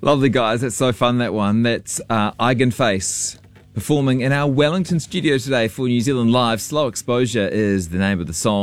Lovely, guys. That's so fun, that one. That's Eigenface performing in our Wellington studio today for New Zealand Live. Slow Exposure is the name of the song.